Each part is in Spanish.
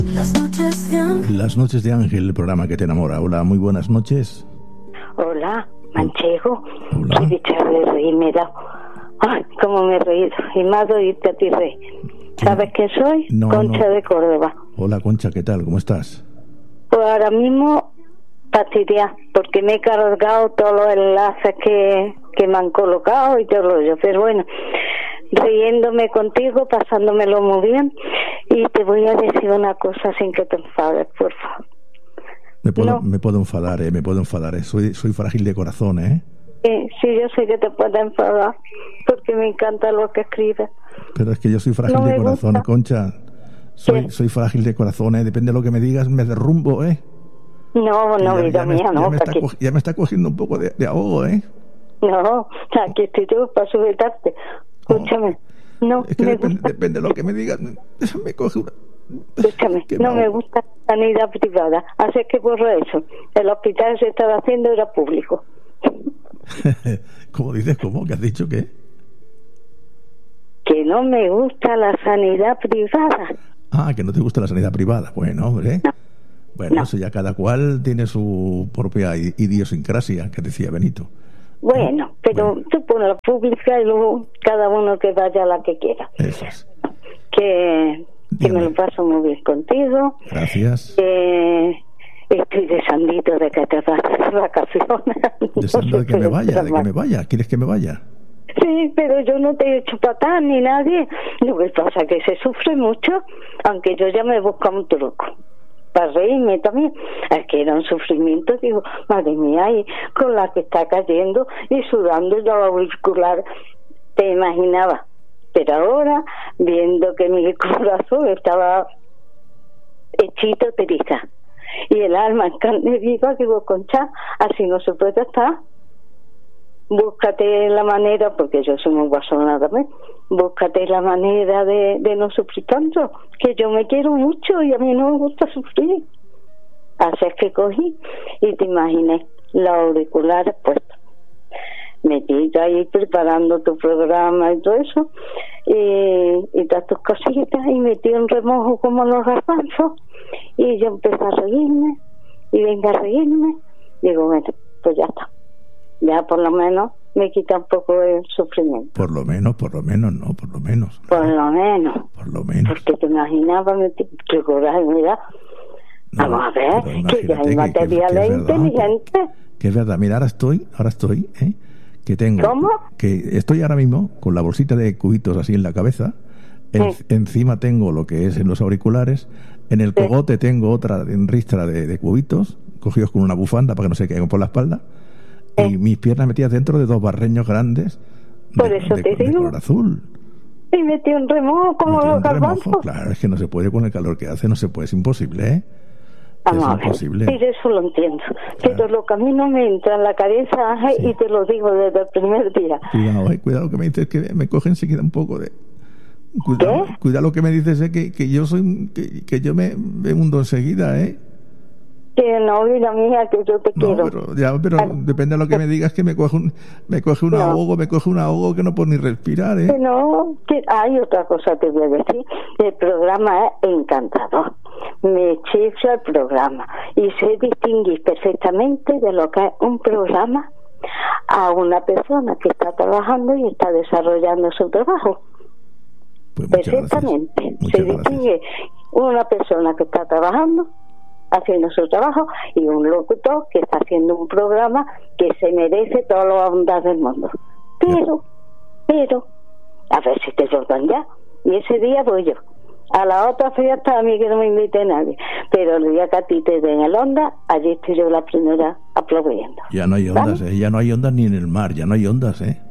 Las noches de Ángel, el programa que te enamora. Hola, muy buenas noches. Hola, Manchego. Hola. Qué dicha de reírme da. Ay, cómo me he reído. Y más de oírte a ti reír. ¿Sabes quién soy? No, Concha no. de Córdoba. Hola, Concha, ¿qué tal? ¿Cómo estás? Pues ahora mismo fastidiada, porque me he cargado todos los enlaces que me han colocado y todo lo yo. Pero bueno, riéndome contigo, pasándomelo muy bien. Y te voy a decir una cosa sin que te enfades, por favor. Me puedo enfadar, me puedo enfadar. Soy frágil de corazón, ¿eh? Sí, yo sé que te puedes enfadar, porque me encanta lo que escribes. Pero es que yo soy frágil de corazón, gusta. Concha. Soy frágil de corazón, ¿eh? Depende de lo que me digas, me derrumbo, ¿eh? No, vida mía, no. Ya me está cogiendo un poco de ahogo, ¿eh? No, aquí estoy yo para sujetarte. Escúchame. No, es que me depende de lo que me digas, me coge una... Escúchame, no me gusta la sanidad privada. Así que borro eso. El hospital se estaba haciendo era público. ¿Cómo dices? ¿Cómo? ¿Que has dicho qué? Que no me gusta la sanidad privada. Ah, que no te gusta la sanidad privada. Bueno, hombre. No. Bueno, eso ya cada cual tiene su propia idiosincrasia, que decía Benito. Bueno, pero tú pones la pública y luego cada uno que vaya a la que quiera. Eso es. Que me lo paso muy bien contigo. Gracias. Estoy deseandito de que te vayas de vacaciones. Deseando de que me vaya. ¿Quieres que me vaya? Sí, pero yo no te he hecho patar ni nadie. Lo que pasa es que se sufre mucho, aunque yo ya me he buscado un truco para reírme también. Es que era un sufrimiento, digo, madre mía, y con la que está cayendo y sudando y los auriculares, te imaginabas. Pero ahora, viendo que mi corazón estaba hechito teriza y el alma en carne viva, digo, Concha, así no se puede estar. Búscate la manera, porque yo soy muy guasona también, búscate la manera de no sufrir tanto, que yo me quiero mucho y a mí no me gusta sufrir. Así es que cogí y te imaginé los auriculares puestos, metí ahí preparando tu programa y todo eso, y todas tus cositas, y metí un remojo como los garbanzos, y yo empecé a reírme y venga a reírme. Digo, bueno, pues ya está, ya por lo menos me quita un poco el sufrimiento. Por lo menos, Por lo menos. Porque te imaginabas qué coraje me da. No, vamos a ver, que ya hay materiales inteligentes. Que es verdad, mira, ahora estoy, que tengo... ¿Cómo? Que estoy ahora mismo con la bolsita de cubitos así en la cabeza, encima tengo lo que es en los auriculares, en el cogote tengo otra ristra de cubitos, cogidos con una bufanda para que no se caigan por la espalda, y mis piernas metidas dentro de dos barreños grandes de color azul. Y metí un remojo como los garbanzos. Claro, es que no se puede con el calor que hace, no se puede, es imposible, ¿eh? Vamos a ver, imposible. y eso lo entiendo, claro. Pero lo que a mí no me entra en la cabeza, y te lo digo desde el primer día. Cuidado que me dices que me coge enseguida un poco de... Cuidado lo que me dices, que yo soy... que yo me hundo enseguida, ¿eh? Que no, vida mía, que yo te quiero. Pero depende de lo que me digas, que me coge un ahogo que no puedo ni respirar, ¿eh? No, que hay otra cosa te voy a decir. El programa es encantador. Me chifla el programa y sé distinguir perfectamente de lo que es un programa a una persona que está trabajando y está desarrollando su trabajo. Pues perfectamente. Se distingue una persona que está trabajando, haciendo su trabajo, y un locutor que está haciendo un programa que se merece todas las ondas del mundo. Pero, a ver si te lo dan ya. Y ese día voy yo. A la otra fiesta a mí que no me invite nadie. Pero el día que a ti te den el onda, allí estoy yo la primera aplaudiendo. Ya no hay ondas, ¿vale? Ya no hay ondas ni en el mar, ya no hay ondas, ¿eh?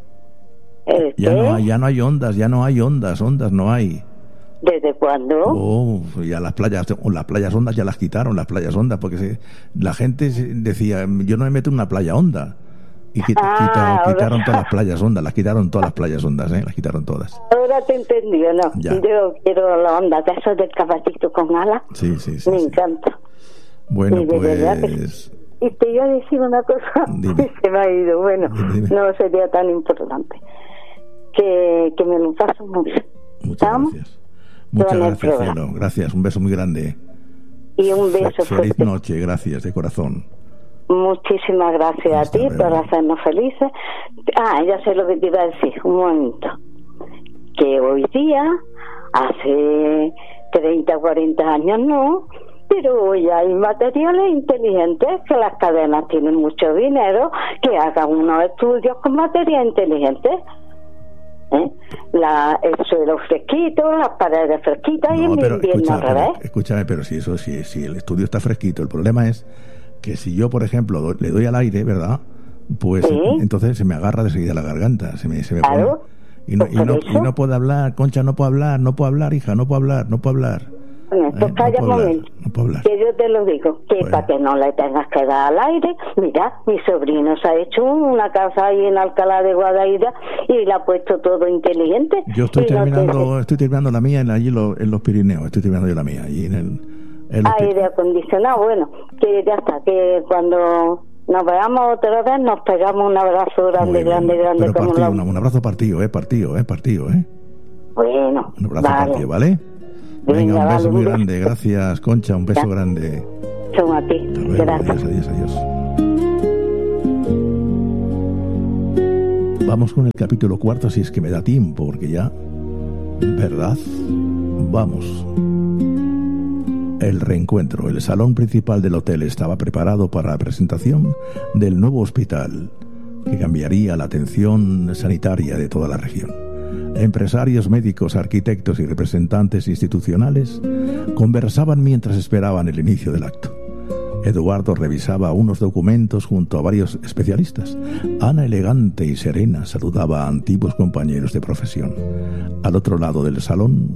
Ya no hay ondas, ondas no hay. ¿Desde cuándo? Ya las playas ondas ya las quitaron, las playas ondas, porque la gente decía, yo no me meto en una playa honda. Y quitaron todas las playas ondas, las quitaron todas las playas ondas, las quitaron todas. Ahora te entendí, ¿no? Ya. Yo quiero la onda de esos del caballito con alas. Sí. Me encanta. Bueno, y pues... Y te iba a decir una cosa que se me ha ido. Bueno, Dime. No sería tan importante. Que me lo paso muy bien. Muchas gracias. Muchas gracias, cielo. Gracias, un beso muy grande. Y un beso Feliz fuerte. noche, gracias, de corazón. Muchísimas gracias a ti por hacernos felices. Ya sé lo que te iba a decir, un momento. Que hoy día, hace 30 o 40 años no, pero hoy hay materiales inteligentes, que las cadenas tienen mucho dinero, que hagan unos estudios con materiales inteligentes. El suelo fresquito, las paredes fresquitas, y en invierno al revés. Escúchame, pero si el estudio está fresquito, el problema es que si yo, por ejemplo, le doy al aire, ¿verdad? Pues ¿sí? Entonces se me agarra de seguida la garganta, se me claro, pone, y no puedo hablar, Concha, no puedo hablar, hija, no puedo hablar. Bueno, pues calla un momento, que yo te lo digo, que pues, para que no le tengas que dar al aire, mira, mi sobrino se ha hecho una casa ahí en Alcalá de Guadaira y le ha puesto todo inteligente. Yo estoy terminando la mía allí en los Pirineos, estoy terminando yo la mía, allí en aire acondicionado. Bueno, que ya está, que cuando nos veamos otra vez nos pegamos un abrazo grande. Pero como partido, un abrazo partido. Bueno, un abrazo partido, ¿vale? Venga, un beso muy grande. Gracias, Concha, un beso grande. Son a ti. Gracias. Adiós. Vamos con el capítulo 4, si es que me da tiempo, porque ya, ¿verdad? Vamos. El reencuentro. El salón principal del hotel estaba preparado para la presentación del nuevo hospital, que cambiaría la atención sanitaria de toda la región. Empresarios, médicos, arquitectos y representantes institucionales conversaban mientras esperaban el inicio del acto. Eduardo revisaba unos documentos junto a varios especialistas. Ana, elegante y serena, saludaba a antiguos compañeros de profesión. Al otro lado del salón,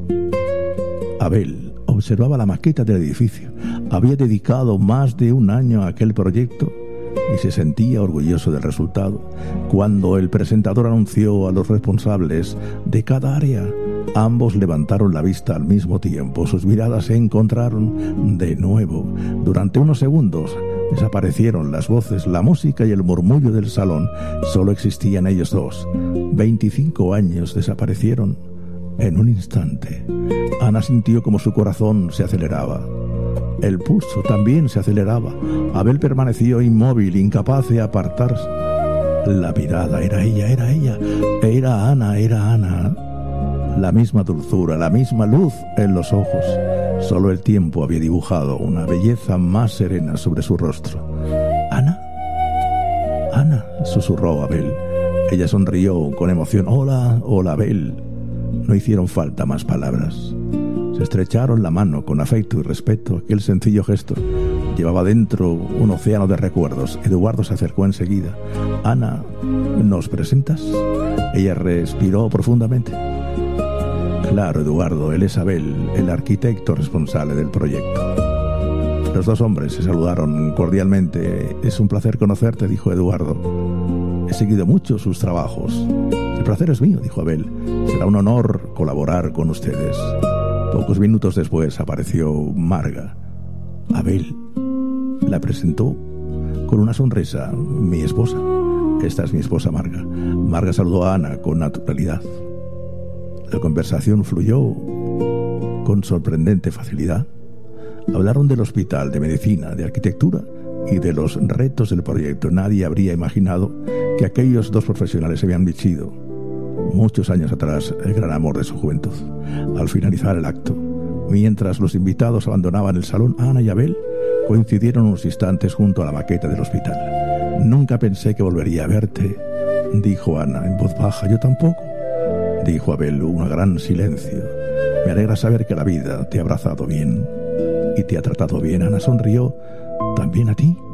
Abel observaba la maqueta del edificio. Había dedicado más de un año a aquel proyecto y se sentía orgulloso del resultado. Cuando el presentador anunció a los responsables de cada área, ambos levantaron la vista al mismo tiempo. Sus miradas se encontraron de nuevo. Durante unos segundos desaparecieron las voces, la música y el murmullo del salón. Solo existían ellos dos. 25 años desaparecieron en un instante. Ana sintió como su corazón se aceleraba. El pulso también se aceleraba. Abel permaneció inmóvil, incapaz de apartarse. La mirada era ella. Era Ana. La misma dulzura, la misma luz en los ojos. Solo el tiempo había dibujado una belleza más serena sobre su rostro. ¿Ana? Ana, susurró Abel. Ella sonrió con emoción. Hola, Abel. No hicieron falta más palabras. Se estrecharon la mano con afecto y respeto. Aquel sencillo gesto llevaba dentro un océano de recuerdos. Eduardo se acercó enseguida. Ana, ¿nos presentas? Ella respiró profundamente. Claro, Eduardo, él es Abel, el arquitecto responsable del proyecto. Los dos hombres se saludaron cordialmente. Es un placer conocerte, dijo Eduardo. He seguido mucho sus trabajos. El placer es mío, dijo Abel. Será un honor colaborar con ustedes. Pocos minutos después apareció Marga. Abel la presentó con una sonrisa. Mi esposa. Esta es mi esposa Marga. Marga saludó a Ana con naturalidad. La conversación fluyó con sorprendente facilidad. Hablaron del hospital, de medicina, de arquitectura y de los retos del proyecto. Nadie habría imaginado que aquellos dos profesionales habían vivido muchos años atrás el gran amor de su juventud. Al finalizar el acto, mientras los invitados abandonaban el salón, Ana y Abel coincidieron unos instantes junto a la maqueta del hospital. Nunca pensé que volvería a verte, dijo Ana en voz baja. Yo tampoco, dijo Abel. Un gran silencio. Me alegra saber que la vida te ha abrazado bien y te ha tratado bien. Ana sonrió. ¿También a ti?